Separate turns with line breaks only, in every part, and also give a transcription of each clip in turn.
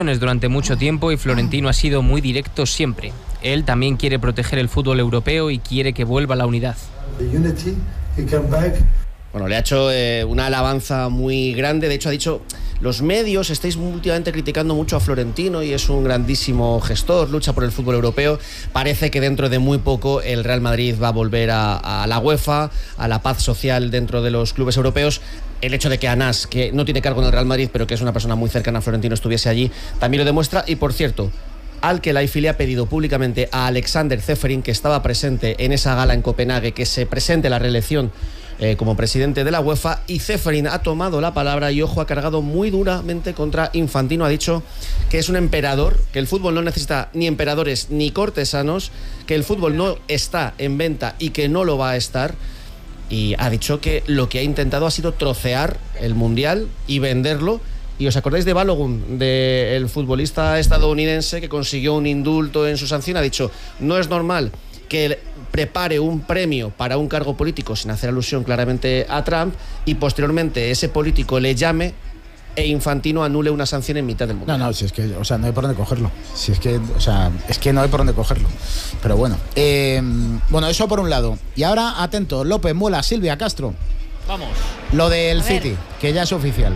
durante mucho tiempo y Florentino ha sido muy directo siempre. Él también quiere proteger el fútbol europeo y quiere que vuelva la unidad.
Bueno, le ha hecho una alabanza muy grande. De hecho, ha dicho: los medios estáis últimamente criticando mucho a Florentino y es un grandísimo gestor, lucha por el fútbol europeo. Parece que dentro de muy poco el Real Madrid va a volver a la UEFA, a la paz social dentro de los clubes europeos. El hecho de que Anas, que no tiene cargo en el Real Madrid, pero que es una persona muy cercana a Florentino, estuviese allí, también lo demuestra. Y por cierto, Al-Khelaifi le ha pedido públicamente a Alexander Ceferin, que estaba presente en esa gala en Copenhague, que se presente la reelección como presidente de la UEFA, y Ceferin ha tomado la palabra y, ojo, ha cargado muy duramente contra Infantino. Ha dicho que es un emperador, que el fútbol no necesita ni emperadores ni cortesanos, que el fútbol no está en venta y que no lo va a estar. Y ha dicho que lo que ha intentado ha sido trocear el Mundial y venderlo. ¿Y os acordáis de Balogun, del futbolista estadounidense que consiguió un indulto en su sanción? Ha dicho: no es normal que prepare un premio para un cargo político, sin hacer alusión claramente a Trump, y posteriormente ese político le llame e Infantino anule una sanción en mitad del Mundial.
No, si es que, o sea, no hay por dónde cogerlo. Si es que, o sea, es que no hay por dónde cogerlo. Pero bueno, bueno, eso por un lado. Y ahora, atento, López, Muela, Silvia, Castro.
Vamos.
Lo del City, que ya es oficial.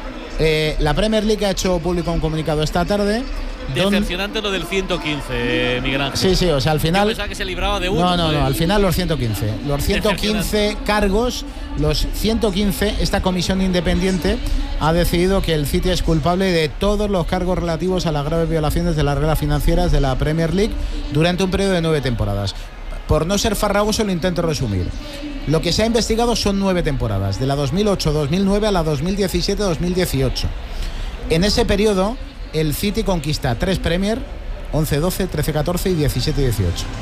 La Premier League ha hecho público un comunicado esta tarde.
Decepcionante lo del 115, Miguel Ángel.
Sí, o sea, al final.
Yo pensaba que se libraba de uno.
No, al final los 115. Los 115 cargos, los 115, esta comisión independiente ha decidido que el City es culpable de todos los cargos relativos a las graves violaciones de las reglas financieras de la Premier League durante un periodo de 9 temporadas. Por no ser farragoso, lo intento resumir. Lo que se ha investigado son 9 temporadas, de la 2008-2009 a la 2017-2018. En ese periodo, el City conquista 3 Premier, 11-12, 13-14 y 17-18.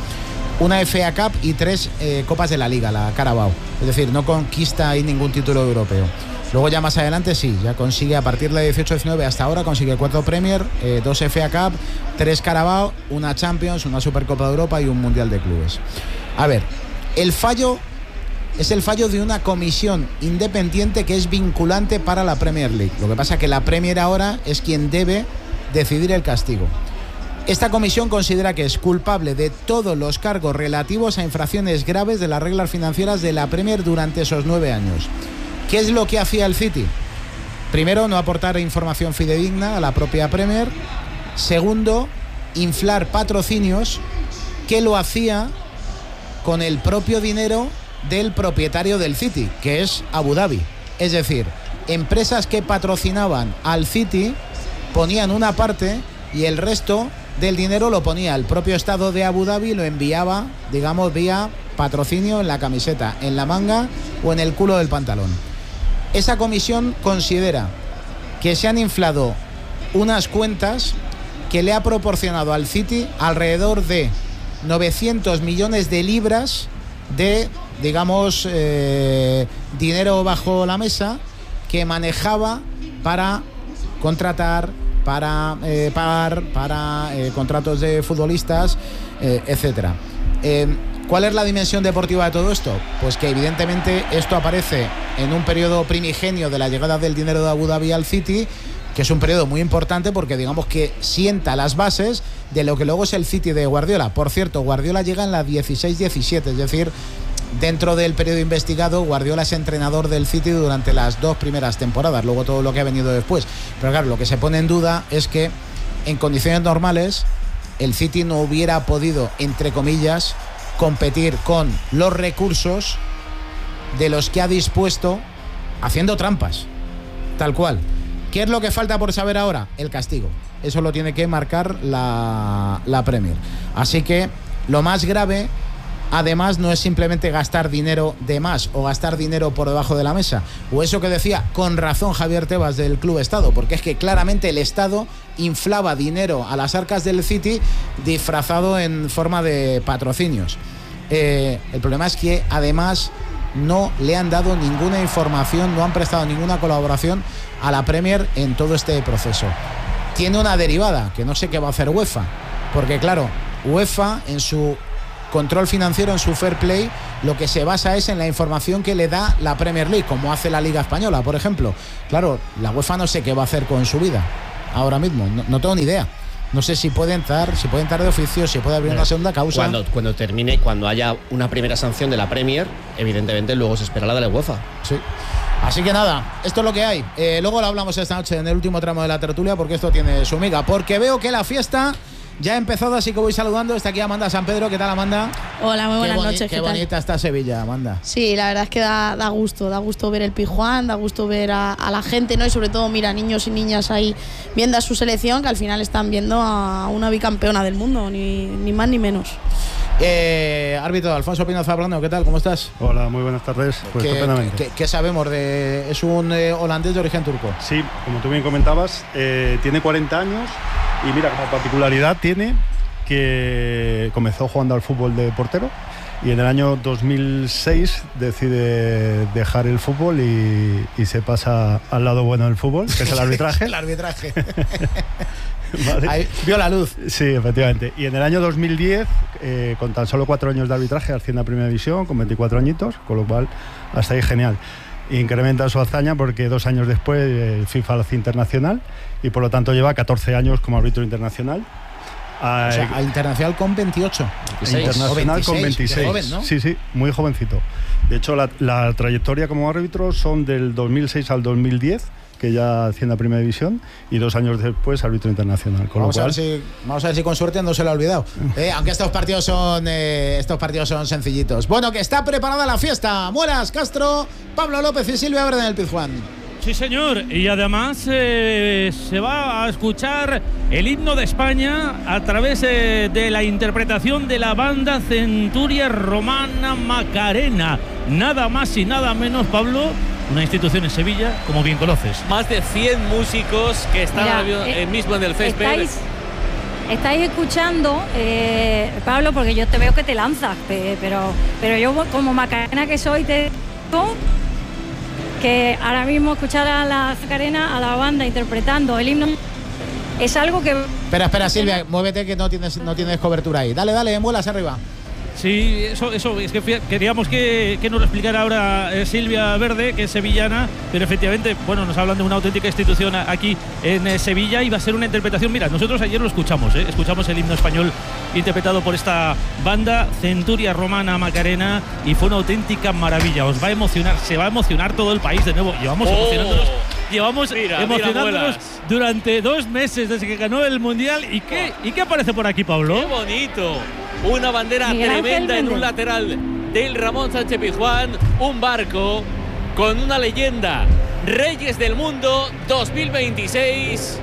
Una FA Cup y 3 Copas de la Liga, la Carabao. Es decir, no conquista ahí ningún título europeo. Luego ya más adelante sí, ya consigue a partir de la 18-19 hasta ahora, consigue 4 Premier, 2 FA Cup, 3 Carabao, una Champions, una Supercopa de Europa y un Mundial de Clubes. A ver, el fallo es el fallo de una comisión independiente que es vinculante para la Premier League. Lo que pasa es que la Premier ahora es quien debe decidir el castigo. Esta comisión considera que es culpable de todos los cargos relativos a infracciones graves de las reglas financieras de la Premier durante esos 9 años. ¿Qué es lo que hacía el City? Primero, no aportar información fidedigna a la propia Premier. Segundo, inflar patrocinios, que lo hacía con el propio dinero del propietario del City, que es Abu Dhabi. Es decir, empresas que patrocinaban al City ponían una parte y el resto del dinero lo ponía el propio Estado de Abu Dhabi y lo enviaba, digamos, vía patrocinio en la camiseta, en la manga o en el culo del pantalón. Esa comisión considera que se han inflado unas cuentas que le ha proporcionado al City alrededor de 900 millones de libras de, digamos, dinero bajo la mesa que manejaba para contratar, para pagar, para contratos de futbolistas, etcétera. ¿Cuál es la dimensión deportiva de todo esto? Pues que evidentemente esto aparece en un periodo primigenio de la llegada del dinero de Abu Dhabi al City, que es un periodo muy importante porque digamos que sienta las bases de lo que luego es el City de Guardiola. Por cierto, Guardiola llega en la 16-17, es decir, dentro del periodo investigado, Guardiola es entrenador del City durante las 2 primeras temporadas, luego todo lo que ha venido después. Pero claro, lo que se pone en duda es que en condiciones normales el City no hubiera podido, entre comillas, competir con los recursos de los que ha dispuesto haciendo trampas, tal cual. ¿Qué es lo que falta por saber ahora? El castigo. Eso lo tiene que marcar la Premier. Así que lo más grave, además, no es simplemente gastar dinero de más o gastar dinero por debajo de la mesa, o eso que decía con razón Javier Tebas del Club Estado, porque es que claramente el Estado inflaba dinero a las arcas del City disfrazado en forma de patrocinios. El problema es que además no le han dado ninguna información, no han prestado ninguna colaboración a la Premier en todo este proceso. Tiene una derivada, que no sé qué va a hacer UEFA, porque claro, UEFA en su control financiero, en su fair play, lo que se basa es en la información que le da la Premier League, como hace la Liga Española, por ejemplo. Claro, la UEFA no sé qué va a hacer con su vida. ahora mismo. No tengo ni idea. No sé si puede entrar de oficio, si puede abrir una segunda causa.
Cuando termine, cuando haya una primera sanción de la Premier, evidentemente luego se espera la de la UEFA.
Sí. Así que nada, esto es lo que hay. Luego lo hablamos esta noche en el último tramo de la tertulia, porque esto tiene su miga. Porque veo que la fiesta ya ha empezado, así que voy saludando. Está aquí Amanda San Pedro. ¿Qué tal, Amanda?
Hola, muy buenas noches.
Qué bonita está Sevilla, Amanda.
Sí, la verdad es que da gusto ver el Pizjuán, da gusto ver a la gente, ¿no? Y sobre todo, mira, niños y niñas ahí viendo a su selección, que al final están viendo a una bicampeona del mundo, ni más ni menos.
Árbitro Alfonso Pino Zabrano, ¿qué tal? ¿Cómo estás?
Hola, muy buenas tardes. Pues estupendamente.
¿Qué sabemos de...? Es un holandés de origen turco.
Sí, como tú bien comentabas, tiene 40 años y mira, como particularidad tiene que comenzó jugando al fútbol de portero y en el año 2006 decide dejar el fútbol y se pasa al lado bueno del fútbol, que es el arbitraje.
El arbitraje.
Vale.
Ahí vio la luz.
Sí, efectivamente. Y en el año 2010, con tan solo 4 años de arbitraje, asciende a Primera División, con 24 añitos, con lo cual hasta ahí genial. Incrementa su hazaña porque 2 años después FIFA lo hace internacional y por lo tanto lleva 14 años como árbitro internacional.
O sea, a internacional con 28.
26. Internacional 26, con 26.
Joven, ¿no?
Sí, muy jovencito. De hecho, la trayectoria como árbitro son del 2006 al 2010, que ya asciende a Primera División, y 2 años después árbitro internacional.
Vamos a ver si con suerte no se lo ha olvidado. Aunque estos partidos son sencillitos. Bueno, que está preparada la fiesta. Muelas, Castro, Pablo López y Silvia Verde en el Pizjuán.
Sí, señor. Y además se va a escuchar el himno de España a través de la interpretación de la banda Centuria Romana Macarena. Nada más y nada menos, Pablo, una institución en Sevilla, como bien conoces.
Más de 100 músicos que están mismo en el césped.
Estáis escuchando, Pablo, porque yo te veo que te lanzas, pero yo como Macarena que soy, te digo que ahora mismo escuchar a la Macarena, a la banda interpretando el himno, es algo que...
Espera, Silvia, muévete que no tienes cobertura ahí. Dale, vuelas arriba.
Sí, eso es que queríamos que nos lo explicara ahora Silvia Verde, que es sevillana, pero efectivamente, bueno, nos hablan de una auténtica institución aquí en Sevilla y va a ser una interpretación. Mira, nosotros ayer lo escuchamos, escuchamos el himno español interpretado por esta banda Centuria Romana Macarena y fue una auténtica maravilla. Os va a emocionar, se va a emocionar todo el país de nuevo. Llevamos emocionándonos durante 2 meses desde que ganó el Mundial. ¿Y qué aparece por aquí, Pablo?
¡Qué bonito! Una bandera tremenda en un lateral del Ramón Sánchez Pizjuán, un barco con una leyenda, Reyes del Mundo 2026,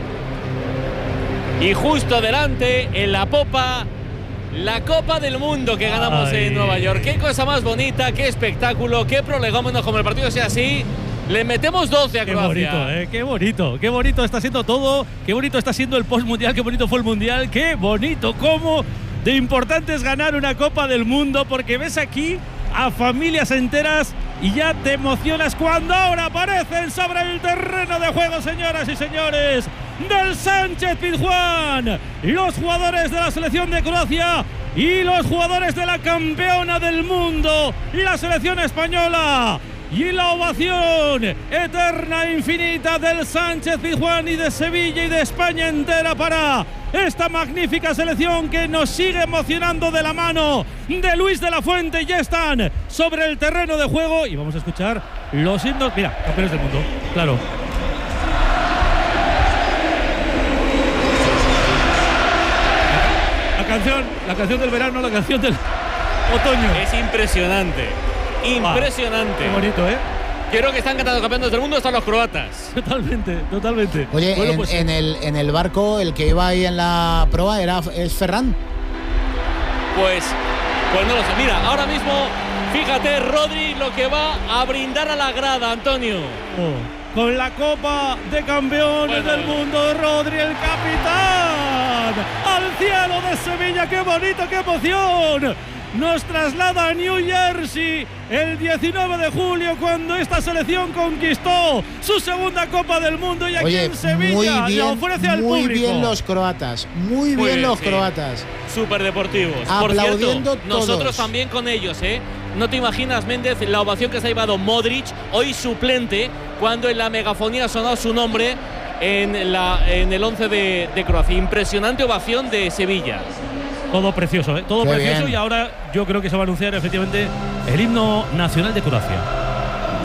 y justo delante, en la popa, la Copa del Mundo que ganamos en Nueva York. Qué cosa más bonita, qué espectáculo, qué prolegómenos. Como el partido sea así, le metemos 12 a Croacia.
Qué bonito está siendo todo, qué bonito está siendo el post-mundial, qué bonito fue el mundial, qué bonito, cómo de importante es ganar una Copa del Mundo, porque ves aquí a familias enteras y ya te emocionas cuando ahora aparecen sobre el terreno de juego, señoras y señores, del Sánchez Pizjuán, los jugadores de la selección de Croacia y los jugadores de la campeona del mundo, la selección española. Y la ovación eterna e infinita del Sánchez Pizjuán y de Sevilla y de España entera para esta magnífica selección que nos sigue emocionando de la mano de Luis de la Fuente. Ya están sobre el terreno de juego y vamos a escuchar los himnos. Mira, campeones del mundo, claro. La canción del verano, la canción del otoño.
Es impresionante. Impresionante.
Qué bonito, ¿eh?
Creo que están cantando campeones del mundo hasta los croatas.
Totalmente.
Oye, bueno, pues, en el barco, el que iba ahí en la proa es Ferran.
Pues no lo sé. Mira, ahora mismo, fíjate, Rodri lo que va a brindar a la grada, Antonio.
Con la Copa de Campeones del Mundo, Rodri, el capitán. Al cielo de Sevilla, qué bonito, qué emoción. Nos traslada a New Jersey el 19 de julio, cuando esta selección conquistó su segunda Copa del Mundo, y aquí en Sevilla la ofrece al público.
Muy bien los croatas, croatas.
Súper deportivos.
Aplaudiendo
por cierto, nosotros también con ellos, ¿eh? No te imaginas, Méndez, la ovación que se ha llevado Modric, hoy suplente, cuando en la megafonía ha sonado su nombre. en el 11 de Croacia. Impresionante ovación de Sevilla.
Todo precioso, todo
Qué
precioso.
bien.
Y ahora yo creo que se va a anunciar efectivamente el himno nacional de Croacia.